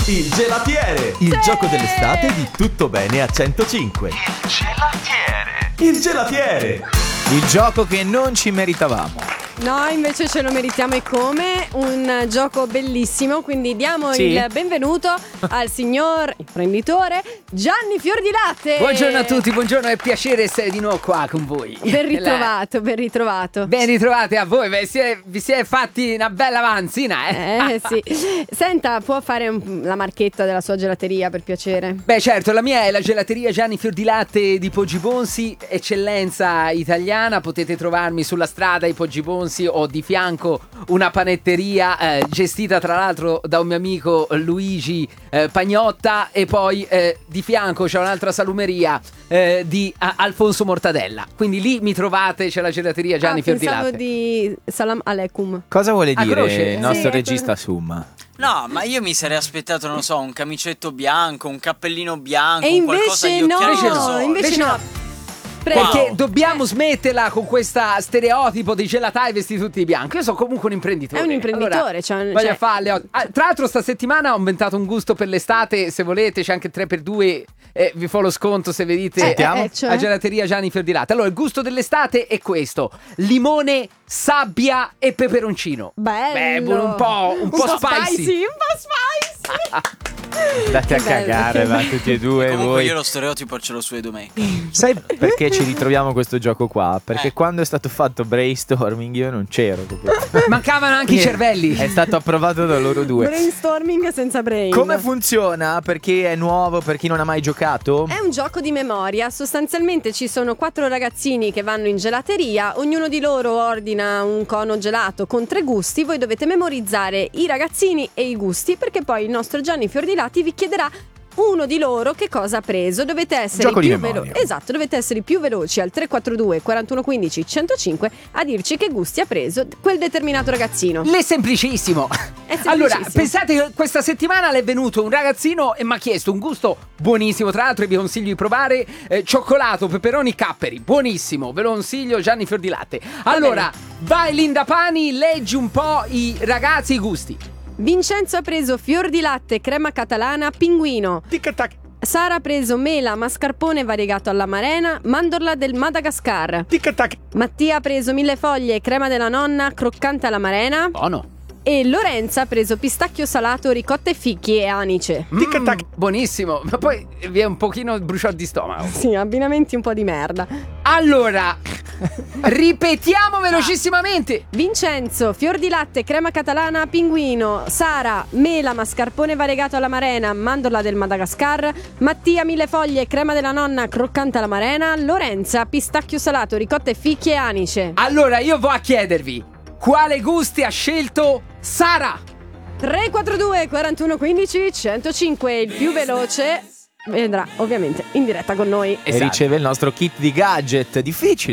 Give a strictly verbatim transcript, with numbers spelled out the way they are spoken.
Il gelatiere, il sì! gioco dell'estate di Tutto Bene a centocinque. Il gelatiere. Il gelatiere. Il gioco che non ci meritavamo. No, invece ce lo meritiamo, e come un gioco bellissimo. Quindi diamo sì. il benvenuto al signor imprenditore Gianni Fiordilatte. Buongiorno a tutti, buongiorno, è piacere essere di nuovo qua con voi. Ben ritrovato, ben ritrovato. Ben ritrovati a voi, beh, si è, vi siete fatti una bella avanzina, eh? Eh sì. Senta, può fare un, la marchetta della sua gelateria, per piacere? Beh certo, la mia è la gelateria Gianni Fiordilatte di Poggibonsi, eccellenza italiana. Potete trovarmi sulla strada i Poggibonsi o di fianco una panetteria eh, gestita tra l'altro da un mio amico Luigi eh, Pagnotta, e poi eh, di fianco c'è un'altra salumeria eh, di a, Alfonso Mortadella. Quindi lì mi trovate, c'è la gelateria Gianni ah, Fiordilatte. Pensavo di Salam Aleikum. Cosa vuole dire il nostro sì, regista Summa? No, ma io mi sarei aspettato, non lo so, un camicetto bianco, un cappellino bianco, e qualcosa invece di occhiali no, no, invece no. no. Perché wow. dobbiamo smetterla con questa stereotipo dei gelatai vestiti tutti di bianco. Io sono comunque un imprenditore. È un imprenditore, allora, cioè, voglio cioè... farle. Ah, tra l'altro sta settimana ho inventato un gusto per l'estate. Se volete c'è anche tre per due, eh, vi fa lo sconto se vedete eh, eh, cioè... a gelateria Gianni Fiordilatte. Allora il gusto dell'estate è questo: limone, sabbia e peperoncino. Bello. Beh, un po', un, un po', po spicy. spicy Un po' spicy. Andate a cagare, va, tutti e due. E comunque voi. Io lo stereotipo ce l'ho sulle domeniche. Sai perché ci ritroviamo questo gioco qua? Perché eh. quando è stato fatto brainstorming io non c'ero. Mancavano anche i cervelli. È stato approvato da loro due. Brainstorming senza brain. Come funziona? Perché è nuovo, per chi non ha mai giocato? È un gioco di memoria. Sostanzialmente ci sono quattro ragazzini che vanno in gelateria. Ognuno di loro ordina un cono gelato con tre gusti. Voi dovete memorizzare i ragazzini e i gusti, perché poi il nostro Gianni Fiordilati vi chiederà uno di loro che cosa ha preso. Dovete essere Gioco più di memoria. veloci. Esatto, dovete essere più veloci al tre quattro due quarantuno quindici centocinque a dirci che gusti ha preso quel determinato ragazzino. L'è semplicissimo. È semplicissimo. Allora, pensate che questa settimana le è venuto un ragazzino e mi ha chiesto un gusto buonissimo. Tra l'altro vi consiglio di provare eh, cioccolato, peperoni, capperi. Buonissimo, ve lo consiglio, Gianni Fiordilatte. Allora, vai Linda Pani, leggi un po' i ragazzi, i gusti. Vincenzo ha preso fior di latte, crema catalana, pinguino. Tic-tac. Sara ha preso mela, mascarpone variegato all'amarena, mandorla del Madagascar. Tic-tac. Mattia ha preso millefoglie, crema della nonna, croccante all'amarena. Buono. E Lorenza ha preso pistacchio salato, ricotta e fichi e anice. Mm, buonissimo, ma poi vi è un pochino bruciato di stomaco. Sì, abbinamenti un po' di merda. Allora, ripetiamo velocissimamente. Vincenzo, fior di latte, crema catalana, pinguino. Sara, mela, mascarpone variegato all'amarena, mandorla del Madagascar. Mattia, millefoglie, crema della nonna, croccante all'amarena. Lorenza, pistacchio salato, ricotta e fichi e anice. Allora io vo' a chiedervi, quale gusti ha scelto Sara? tre quattro due quarantuno quindici centocinque. Il più veloce vedrà ovviamente in diretta con noi. E riceve il nostro kit di gadget. Difficile